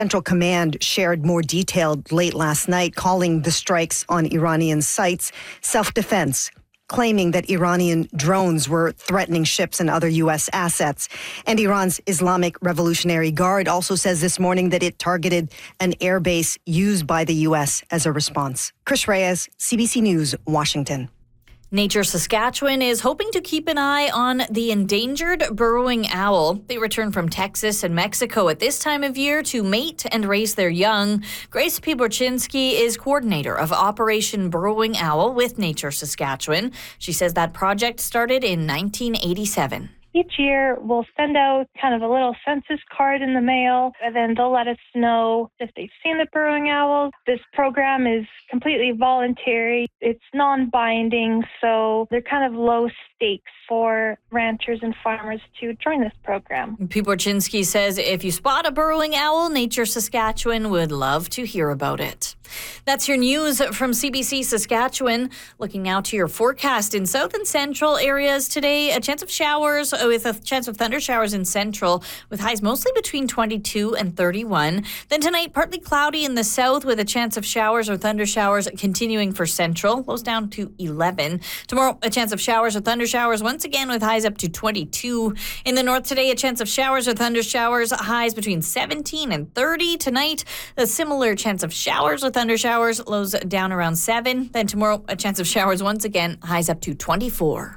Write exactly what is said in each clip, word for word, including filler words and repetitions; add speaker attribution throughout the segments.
Speaker 1: Central Command shared more detail late last night, calling the strikes on Iranian sites self-defense, claiming that Iranian drones were threatening ships and other U S assets. And Iran's Islamic Revolutionary Guard also says this morning that it targeted an airbase used by the U S as a response. Chris Reyes, C B C News, Washington.
Speaker 2: Nature Saskatchewan is hoping to keep an eye on the endangered burrowing owl. They return from Texas and Mexico at this time of year to mate and raise their young. Grace Piborczynski is coordinator of Operation Burrowing Owl with Nature Saskatchewan. She says that project started in nineteen eighty-seven.
Speaker 3: Each year, we'll send out kind of a little census card in the mail, and then they'll let us know if they've seen the burrowing owls. This program is completely voluntary. It's non-binding, so they're kind of low stakes for ranchers and farmers to join this program.
Speaker 2: Piborczynski says if you spot a burrowing owl, Nature Saskatchewan would love to hear about it. That's your news from C B C Saskatchewan. Looking now to your forecast in south and central areas today, a chance of showers with a chance of thunder showers in central with highs mostly between twenty-two and thirty-one. Then tonight, partly cloudy in the south with a chance of showers or thunder showers continuing for central. Lows down to eleven. Tomorrow, a chance of showers or thunder showers once again with highs up to twenty-two. In the north today, a chance of showers or thunder showers, highs between seventeen and thirty. Tonight, a similar chance of showers or thunder showers, lows down around seven. Then tomorrow, a chance of showers once again, highs up to twenty-four.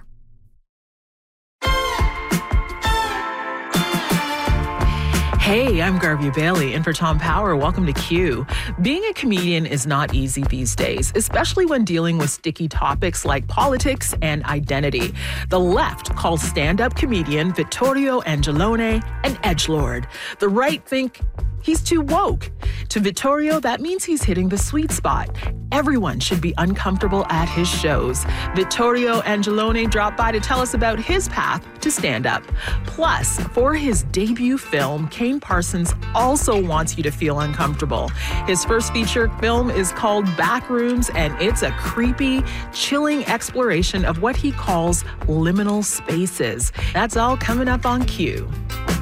Speaker 4: Hey, I'm Garvey Bailey, in for Tom Power. Welcome to Q. Being a comedian is not easy these days, especially when dealing with sticky topics like politics and identity. The left calls stand-up comedian Vittorio Angelone an edgelord. The right think he's too woke. To Vittorio, that means he's hitting the sweet spot. Everyone should be uncomfortable at his shows. Vittorio Angelone dropped by to tell us about his path to stand-up. Plus, for his debut film, Kane Parsons also wants you to feel uncomfortable. His first feature film is called Backrooms, and it's a creepy, chilling exploration of what he calls liminal spaces. That's all coming up on Q.